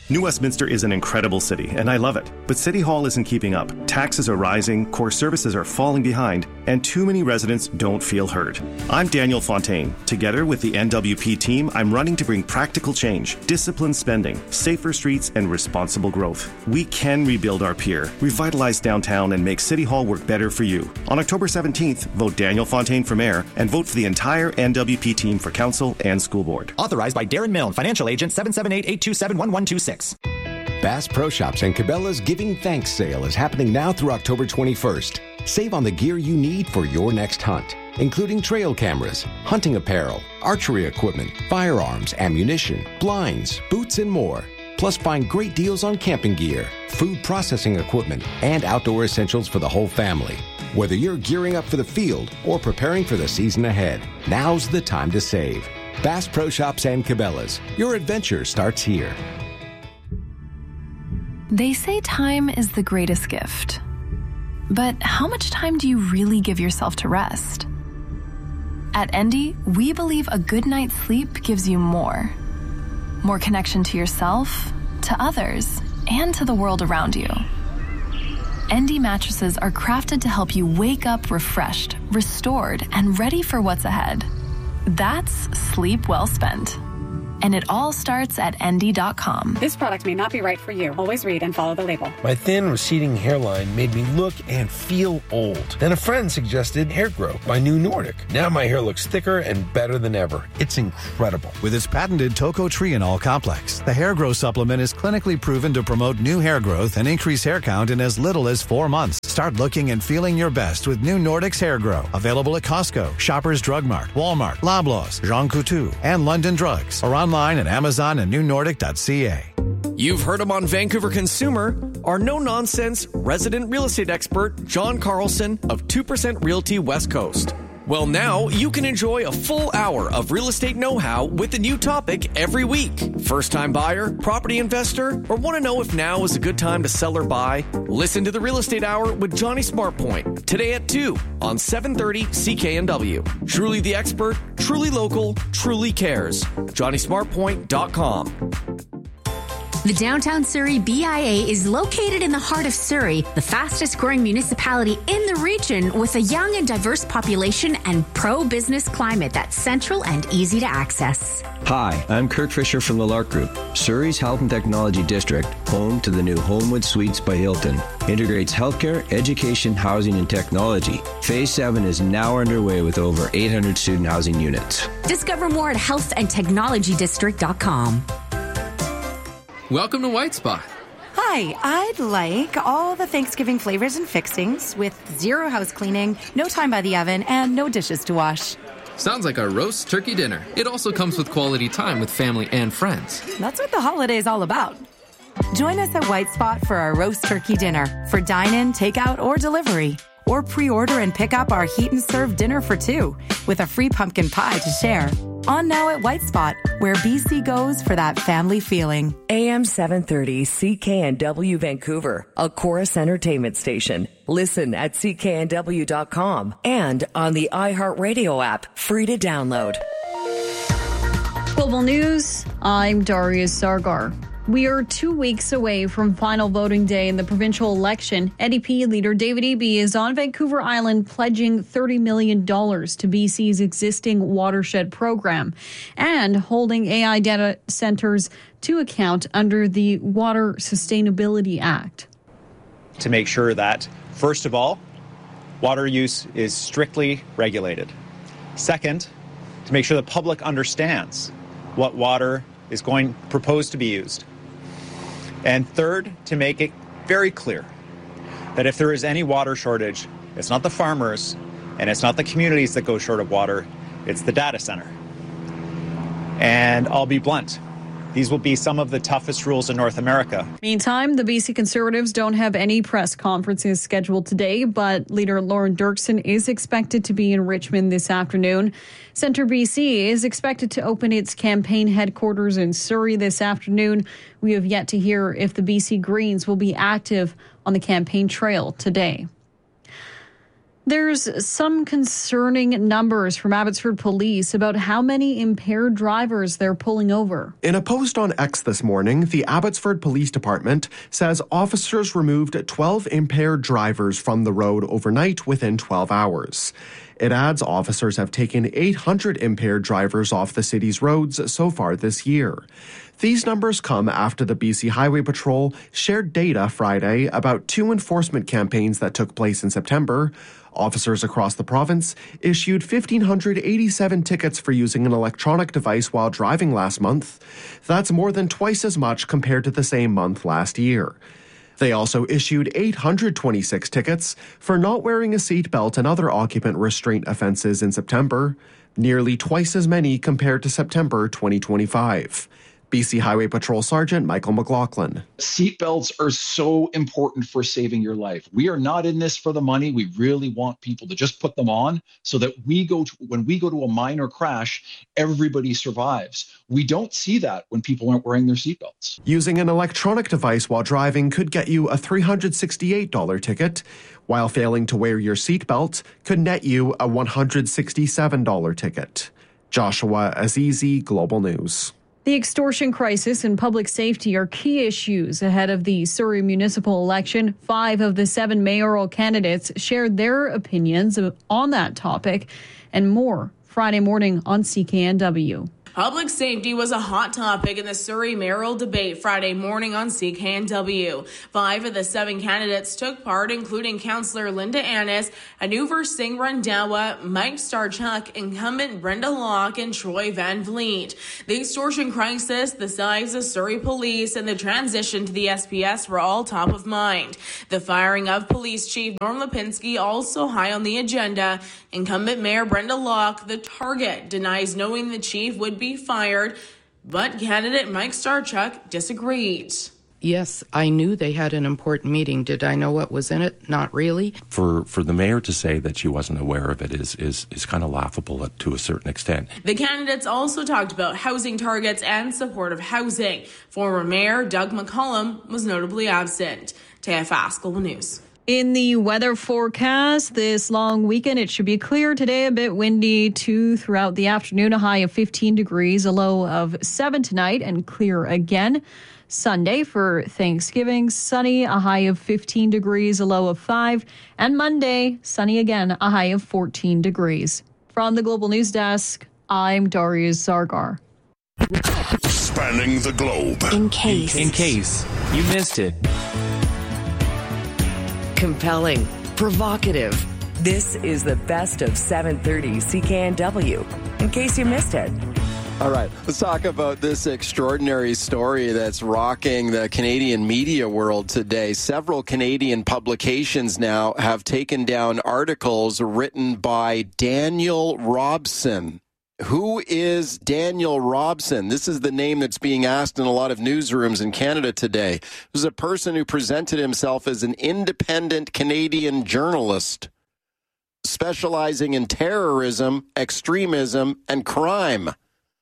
New Westminster is an incredible city, and I love it. But City Hall isn't keeping up. Taxes are rising, core services are falling behind, and too many residents don't feel heard. I'm Daniel Fontaine. Together with the NWP team, I'm running to bring practical change, disciplined spending, safer streets, and responsible growth. We can rebuild our pier, revitalize downtown, and make City Hall work better for you. On October 17th, vote Daniel Fontaine for mayor and vote for the entire NWP team for council and school board. Authorized by Darren Milne, financial agent 778-827-1126. Bass Pro Shops and Cabela's Giving Thanks sale is happening now through October 21st. Save on the gear you need for your next hunt, including trail cameras, hunting apparel, archery equipment, firearms, ammunition, blinds, boots, and more. Plus, find great deals on camping gear, food processing equipment, and outdoor essentials for the whole family. Whether you're gearing up for the field or preparing for the season ahead, now's the time to save. Bass Pro Shops and Cabela's. Your adventure starts here. They say time is the greatest gift. But how much time do you really give yourself to rest? At Endy, we believe a good night's sleep gives you more. More connection to yourself, to others, and to the world around you. Endy mattresses are crafted to help you wake up refreshed, restored, and ready for what's ahead. That's sleep well spent. And it all starts at Endy.com. This product may not be right for you. Always read and follow the label. My thin, receding hairline made me look and feel old. Then a friend suggested Hair Grow by New Nordic. Now my hair looks thicker and better than ever. It's incredible. With its patented tocotrienol complex, the Hair Grow supplement is clinically proven to promote new hair growth and increase hair count in as little as 4 months. Start looking and feeling your best with New Nordic's Hair Grow. Available at Costco, Shoppers Drug Mart, Walmart, Loblaws, Jean Coutu, and London Drugs. Or online at Amazon and newnordic.ca. You've heard him on Vancouver Consumer. Our no-nonsense resident real estate expert, John Carlson of 2% Realty West Coast. Well, now you can enjoy a full hour of real estate know-how with a new topic every week. First-time buyer, property investor, or want to know if now is a good time to sell or buy? Listen to the Real Estate Hour with Johnny Smartpoint today at 2 on 730 CKNW. Truly the expert, truly local, truly cares. JohnnySmartpoint.com. The Downtown Surrey BIA is located in the heart of Surrey, the fastest growing municipality in the region with a young and diverse population and pro-business climate that's central and easy to access. Hi, I'm Kirk Fisher from the Lark Group. Surrey's Health and Technology District, home to the new Homewood Suites by Hilton, integrates healthcare, education, housing, and technology. Phase 7 is now underway with over 800 student housing units. Discover more at healthandtechnologydistrict.com. Welcome to White Spot. Hi, I'd like all the Thanksgiving flavors and fixings with zero house cleaning, no time by the oven, and no dishes to wash. Sounds like a roast turkey dinner. It also comes with quality time with family and friends. That's what the holiday's all about. Join us at White Spot for our roast turkey dinner for dine-in, takeout, or delivery. Or pre-order and pick up our heat and serve dinner for 2 with a free pumpkin pie to share. On now at White Spot, where BC goes for that family feeling. AM 730 CKNW Vancouver, a Chorus Entertainment station. Listen at cknw.com and on the iHeartRadio app, free to download. Global News, I'm Darius Sargar. We are 2 weeks away from final voting day in the provincial election. NDP leader David Eby is on Vancouver Island pledging $30 million to BC's existing watershed program and holding AI data centers to account under the Water Sustainability Act. To make sure that, first of all, water use is strictly regulated. Second, to make sure the public understands what water is proposed to be used. And third, to make it very clear that if there is any water shortage, it's not the farmers and it's not the communities that go short of water, it's the data center. And I'll be blunt. These will be some of the toughest rules in North America. Meantime, the BC Conservatives don't have any press conferences scheduled today, but leader Lauren Dirksen is expected to be in Richmond this afternoon. Centre BC is expected to open its campaign headquarters in Surrey this afternoon. We have yet to hear if the BC Greens will be active on the campaign trail today. There's some concerning numbers from Abbotsford Police about how many impaired drivers they're pulling over. In a post on X this morning, the Abbotsford Police Department says officers removed 12 impaired drivers from the road overnight within 12 hours. It adds officers have taken 800 impaired drivers off the city's roads so far this year. These numbers come after the BC Highway Patrol shared data Friday about 2 enforcement campaigns that took place in September. Officers across the province issued 1,587 tickets for using an electronic device while driving last month. That's more than twice as much compared to the same month last year. They also issued 826 tickets for not wearing a seatbelt and other occupant restraint offences in September, nearly twice as many compared to September 2025. BC Highway Patrol Sergeant Michael McLaughlin. Seatbelts are so important for saving your life. We are not in this for the money. We really want people to just put them on so that when we go to a minor crash, everybody survives. We don't see that when people aren't wearing their seatbelts. Using an electronic device while driving could get you a $368 ticket, while failing to wear your seatbelt could net you a $167 ticket. Joshua Azizi, Global News. The extortion crisis and public safety are key issues ahead of the Surrey municipal election. 5 of the 7 mayoral candidates shared their opinions on that topic and more Friday morning on CKNW. Public safety was a hot topic in the Surrey mayoral debate Friday morning on CKNW. 5 of the 7 candidates took part, including Councillor Linda Annis, Anuvar Singh Randhawa, Mike Starchuk, incumbent Brenda Locke, and Troy Van Vliet. The extortion crisis, the size of Surrey Police, and the transition to the SPS were all top of mind. The firing of Police Chief Norm Lipinski also high on the agenda. Incumbent Mayor Brenda Locke, the target, denies knowing the chief would be fired, but candidate Mike Starchuk disagreed. Yes, I knew they had an important meeting. Did I know what was in it? Not really. For the mayor to say that she wasn't aware of it is kind of laughable to a certain extent. The candidates also talked about housing targets and supportive housing. Former Mayor Doug McCollum was notably absent. TFS Global News. In the weather forecast this long weekend, it should be clear today, a bit windy too throughout the afternoon, a high of 15 degrees, a low of 7 tonight, and clear again. Sunday for Thanksgiving, sunny, a high of 15 degrees, a low of 5. And Monday, sunny again, a high of 14 degrees. From the Global News Desk, I'm Darius Zargar. Spanning the globe. In case you missed it. Compelling, provocative. This is the best of 7:30 CKNW, in case you missed it. All right, let's talk about this extraordinary story that's rocking the Canadian media world today. Several Canadian publications now have taken down articles written by Daniel Robson. Who is Daniel Robson? This is the name that's being asked in a lot of newsrooms in Canada today. This is a person who presented himself as an independent Canadian journalist, specializing in terrorism, extremism, and crime.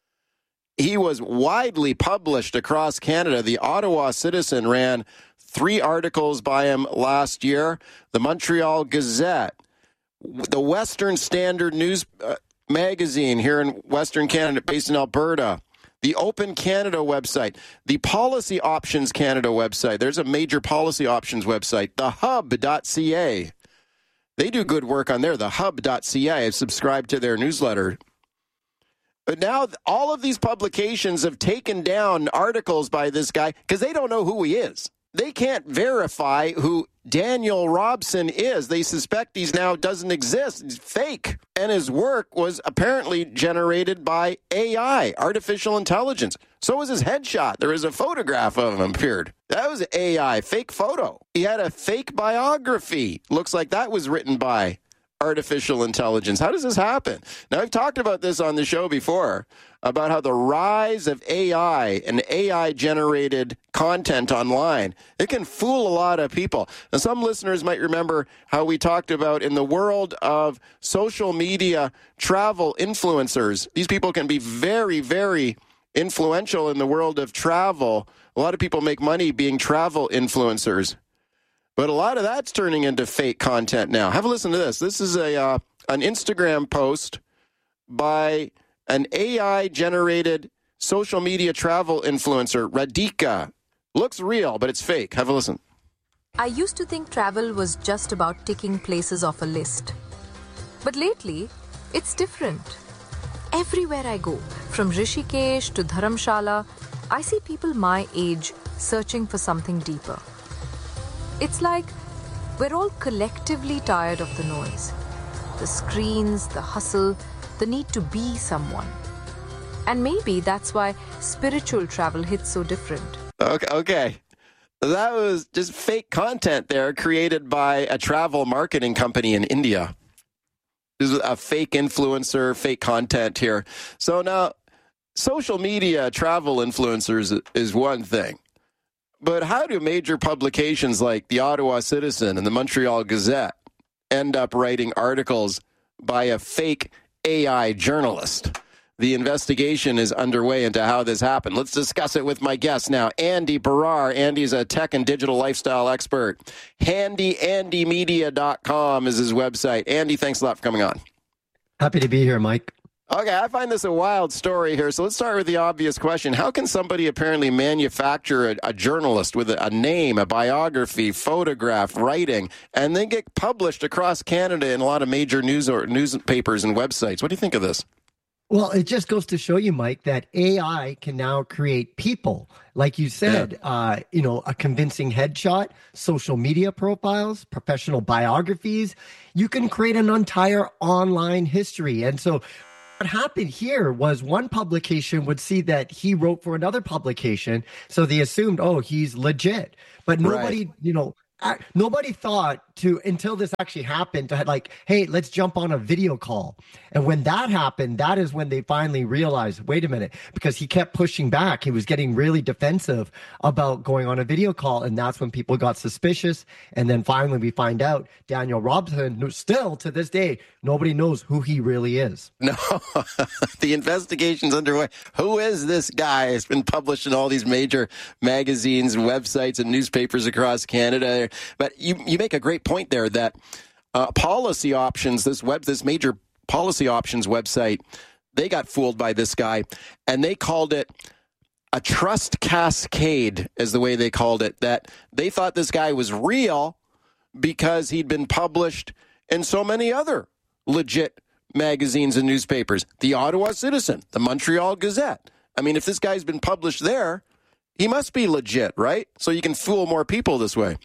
He was widely published across Canada. The Ottawa Citizen ran 3 articles by him last year. The Montreal Gazette, the Western Standard News magazine here in Western Canada, based in Alberta, the Open Canada website, the Policy Options Canada website. There's a major policy options website, the hub.ca. They do good work on there, the hub.ca. I subscribe to their newsletter. But now all of these publications have taken down articles by this guy because they don't know who he is. They can't verify who Daniel Robson is. They suspect he's now doesn't exist. He's fake. And his work was apparently generated by AI, artificial intelligence. So was his headshot. There was a photograph of him appeared. That was AI, fake photo. He had a fake biography. Looks like that was written by artificial intelligence. How does this happen? Now, I've talked about this on the show before, about how the rise of AI and AI-generated content online, it can fool a lot of people. Now, some listeners might remember how we talked about in the world of social media travel influencers. These people can be very, very influential in the world of travel. A lot of people make money being travel influencers. But a lot of that's turning into fake content now. Have a listen to this. This is an Instagram post by an AI-generated social media travel influencer, Radhika. Looks real, but it's fake. Have a listen. I used to think travel was just about ticking places off a list. But lately, it's different. Everywhere I go, from Rishikesh to Dharamshala, I see people my age searching for something deeper. It's like we're all collectively tired of the noise. The screens, the hustle, the need to be someone. And maybe that's why spiritual travel hits so different. Okay. That was just fake content there created by a travel marketing company in India. This is a fake influencer, fake content here. So now, social media travel influencers is one thing. But how do major publications like the Ottawa Citizen and the Montreal Gazette end up writing articles by a fake AI journalist? The investigation is underway into how this happened. Let's discuss it with my guest now, Andy Barrar. Andy's a tech and digital lifestyle expert. HandyAndyMedia.com is his website. Andy, thanks a lot for coming on. Happy to be here, Mike. Okay, I find this a wild story here. So let's start with the obvious question. How can somebody apparently manufacture a journalist with a name, a biography, photograph, writing, and then get published across Canada in a lot of major newspapers and websites? What do you think of this? Well, it just goes to show you, Mike, that AI can now create people. Like you said, a convincing headshot, social media profiles, professional biographies. You can create an entire online history. And so what happened here was one publication would see that he wrote for another publication. So they assumed, oh, he's legit. But nobody, nobody thought until this actually happened to like, hey, let's jump on a video call. And when that happened, that is when they finally realized, wait a minute, because he kept pushing back. He was getting really defensive about going on a video call. And that's when people got suspicious. And then finally we find out Daniel Robson, still to this day, nobody knows who he really is. No, the investigation's underway. Who is this guy? It's been published in all these major magazines and websites and newspapers across Canada. But you make a great point there that Policy Options, this major Policy Options website, they got fooled by this guy, and they called it a trust cascade, is the way they called it, that they thought this guy was real because he'd been published in so many other legit magazines and newspapers. The Ottawa Citizen, the Montreal Gazette. I mean, if this guy's been published there, he must be legit, right? So you can fool more people this way.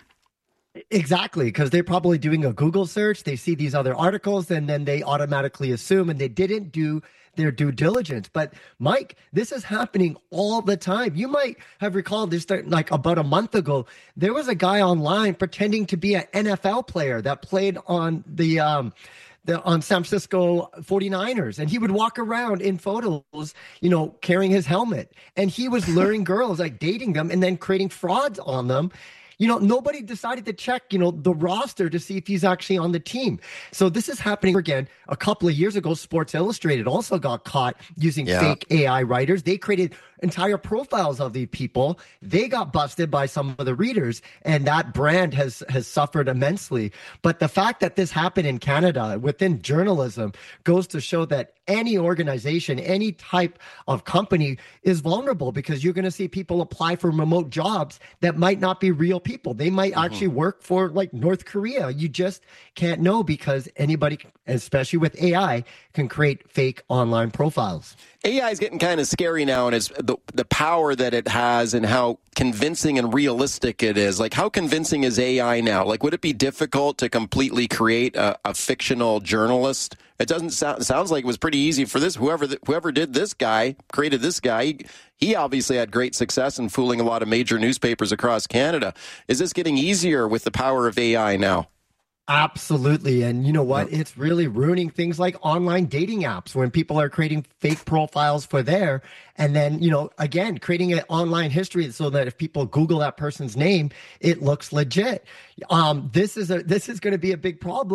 Exactly, because they're probably doing a Google search. They see these other articles, and then they automatically assume, and they didn't do their due diligence. But Mike, this is happening all the time. You might have recalled this, like about a month ago, there was a guy online pretending to be an NFL player that played on on San Francisco 49ers. And he would walk around in photos, carrying his helmet. And he was luring girls, like dating them and then creating frauds on them. Nobody decided to check, the roster to see if he's actually on the team. So this is happening again. A couple of years ago, Sports Illustrated also got caught using fake AI writers. They created entire profiles of the people. They got busted by some of the readers, and that brand has suffered immensely. But the fact that this happened in Canada within journalism goes to show that any organization, any type of company is vulnerable, because you're going to see people apply for remote jobs that might not be real people. They might actually work for like North Korea. You just can't know, because anybody, especially with AI, can create fake online profiles. AI is getting kind of scary now, and it's the power that it has and how convincing and realistic it is. Like, how convincing is AI now? Like, would it be difficult to completely create a fictional journalist? It sounds like it was pretty easy for this. Whoever did this guy, created this guy, he obviously had great success in fooling a lot of major newspapers across Canada. Is this getting easier with the power of AI now? Absolutely. And you know what? It's really ruining things like online dating apps when people are creating fake profiles for there. And then, again, creating an online history so that if people Google that person's name, it looks legit. This is going to be a big problem.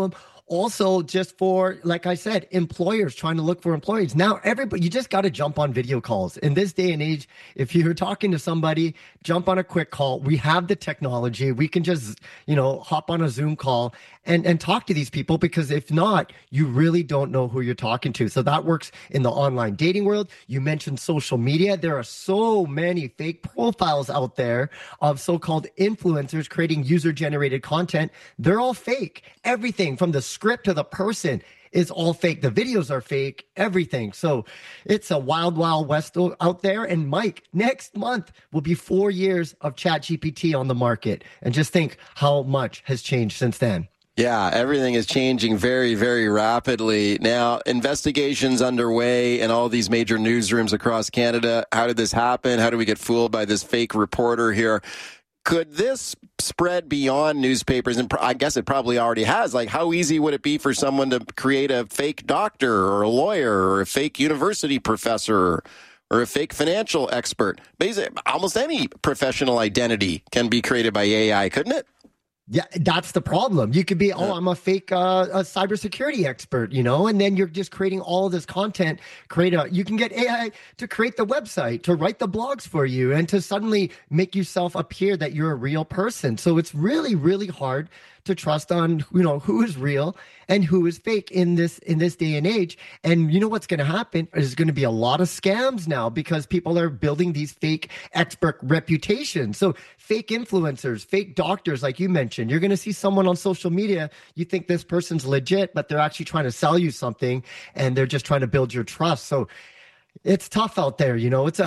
also just for, like I said, employers trying to look for employees. Now, everybody, you just got to jump on video calls. In this day and age, if you're talking to somebody, jump on a quick call. We have the technology. We can just, hop on a Zoom call and talk to these people, because if not, you really don't know who you're talking to. So that works in the online dating world. You mentioned social media. There are so many fake profiles out there of so-called influencers creating user-generated content. They're all fake. Everything from the script to the person is all fake. The videos are fake, everything. So it's a wild, wild west out there. And Mike, next month will be 4 years of ChatGPT on the market. And just think how much has changed since then. Yeah, everything is changing very, very rapidly. Now, investigations underway in all these major newsrooms across Canada. How did this happen? How do we get fooled by this fake reporter here? Could this spread beyond newspapers? And I guess it probably already has. Like, how easy would it be for someone to create a fake doctor or a lawyer or a fake university professor or a fake financial expert? Basically, almost any professional identity can be created by AI, couldn't it? Yeah, that's the problem. You could be, I'm a fake a cybersecurity expert, and then you're just creating all this content. You can get AI to create the website, to write the blogs for you, and to suddenly make yourself appear that you're a real person. So it's really, really hard to trust on, who is real and who is fake in this day and age. And you know what's going to happen? There's going to be a lot of scams now, because people are building these fake expert reputations. So fake influencers, fake doctors, like you mentioned, you're going to see someone on social media. You think this person's legit, but they're actually trying to sell you something, and they're just trying to build your trust. So it's tough out there.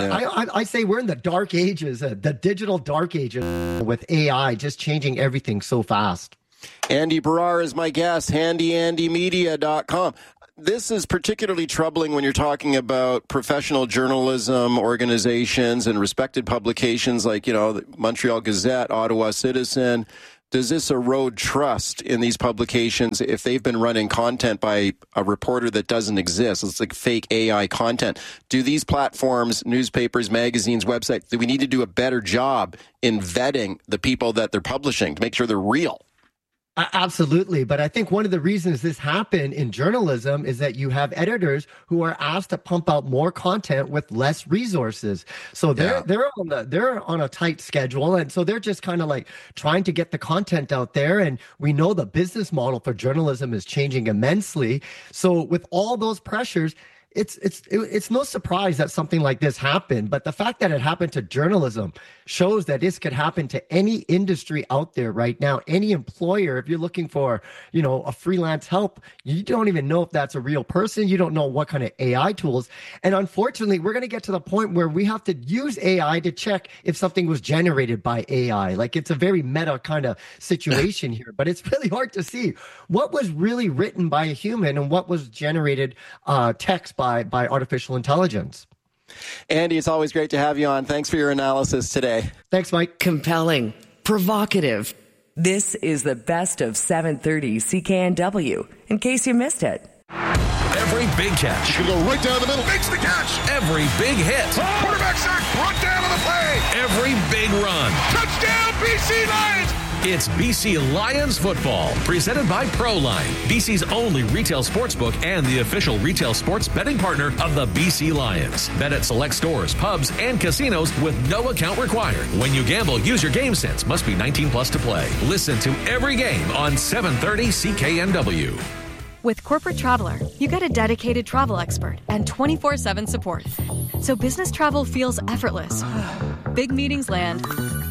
I say we're in the dark ages, the digital dark ages, with AI just changing everything so fast. Andy Barrar is my guest, handyandymedia.com. This is particularly troubling when you're talking about professional journalism organizations and respected publications like, the Montreal Gazette, Ottawa Citizen. Does this erode trust in these publications if they've been running content by a reporter that doesn't exist? It's like fake AI content. Do these platforms, newspapers, magazines, websites, do we need to do a better job in vetting the people that they're publishing to make sure they're real? Absolutely. But I think one of the reasons this happened in journalism is that you have editors who are asked to pump out more content with less resources. So they're on a tight schedule. And so they're just kind of like trying to get the content out there. And we know the business model for journalism is changing immensely. So with all those pressures, it's no surprise that something like this happened, but the fact that it happened to journalism shows that this could happen to any industry out there right now. Any employer, if you're looking for, a freelance help, you don't even know if that's a real person. You don't know what kind of AI tools. And unfortunately, we're going to get to the point where we have to use AI to check if something was generated by AI. Like, it's a very meta kind of situation here, but it's really hard to see what was really written by a human and what was generated text by artificial intelligence. Andy, it's always great to have you on. Thanks for your analysis today. Thanks, Mike. Compelling, provocative. This is the best of 730 CKNW, in case you missed it. Every big catch. You can go right down the middle. Makes the catch. Every big hit. Quarterback sack. Brought down on the play. Every big run. Touchdown, BC Lions. It's BC Lions football, presented by ProLine, BC's only retail sportsbook and the official retail sports betting partner of the BC Lions. Bet at select stores, pubs, and casinos with no account required. When you gamble, use your game sense. Must be 19 plus to play. Listen to every game on 730 CKNW. With Corporate Traveler, you get a dedicated travel expert and 24/7 support. So business travel feels effortless. Big meetings land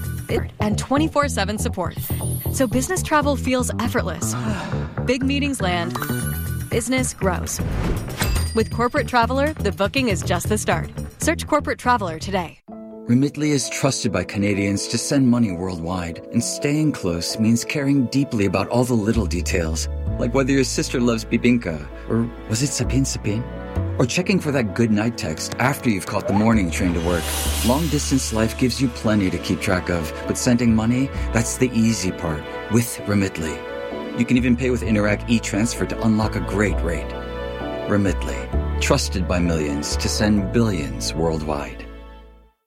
and 24/7 support. So business travel feels effortless. Big meetings land. Business grows. With Corporate Traveler, the booking is just the start. Search Corporate Traveler today. Remitly is trusted by Canadians to send money worldwide, and staying close means caring deeply about all the little details, like whether your sister loves bibinka, or was it sapin sapin? Or checking for that good night text after you've caught the morning train to work. Long-distance life gives you plenty to keep track of, but sending money, that's the easy part with Remitly. You can even pay with Interac e-Transfer to unlock a great rate. Remitly, trusted by millions to send billions worldwide.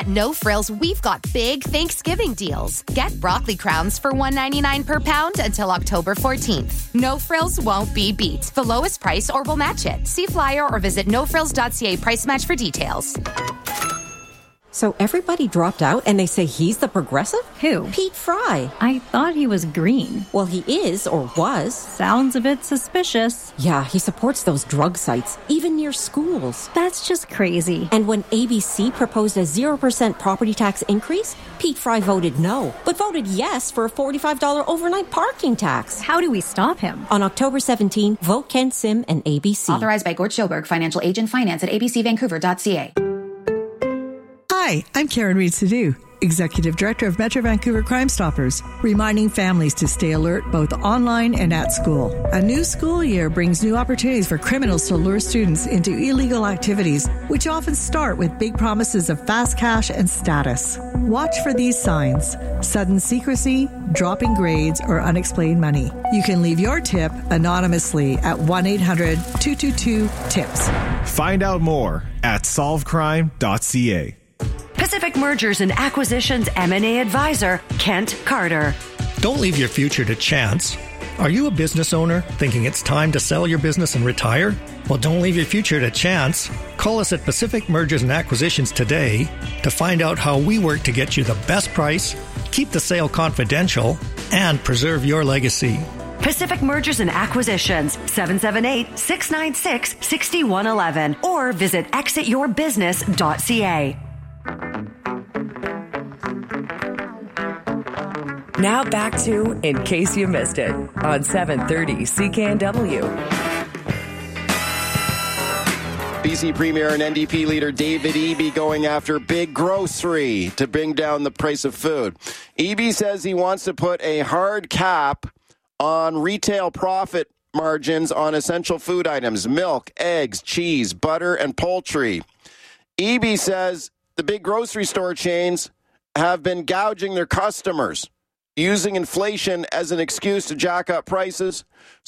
At No Frills, we've got big Thanksgiving deals. Get broccoli crowns for $1.99 per pound until October 14th. No Frills won't be beat. The lowest price or we'll match it. See flyer or visit nofrills.ca price match for details. So everybody dropped out and they say he's the progressive? Who? Pete Fry. I thought he was green. Well, he is, or was. Sounds a bit suspicious. Yeah, he supports those drug sites, even near schools. That's just crazy. And when ABC proposed a 0% property tax increase, Pete Fry voted no, but voted yes for a $45 overnight parking tax. How do we stop him? On October 17, vote Ken Sim and ABC. Authorized by Gord Schoberg, financial agent, finance at abcvancouver.ca. Hi, I'm Karen Reed Sadu, Executive Director of Metro Vancouver Crime Stoppers, reminding families to stay alert both online and at school. A new school year brings new opportunities for criminals to lure students into illegal activities, which often start with big promises of fast cash and status. Watch for these signs: sudden secrecy, dropping grades, or unexplained money. You can leave your tip anonymously at 1-800-222-TIPS. Find out more at solvecrime.ca. Pacific Mergers and Acquisitions M&A advisor, Kent Carter. Don't leave your future to chance. Are you a business owner thinking it's time to sell your business and retire? Well, don't leave your future to chance. Call us at Pacific Mergers and Acquisitions today to find out how we work to get you the best price, keep the sale confidential, and preserve your legacy. Pacific Mergers and Acquisitions, 778-696-6111, or visit exityourbusiness.ca. Now back to In Case You Missed It on 730 CKNW. BC Premier and NDP leader David Eby going after Big Grocery to bring down the price of food. Eby says he wants to put a hard cap on retail profit margins on essential food items: milk, eggs, cheese, butter, and poultry. Eby says the big grocery store chains have been gouging their customers, using inflation as an excuse to jack up prices.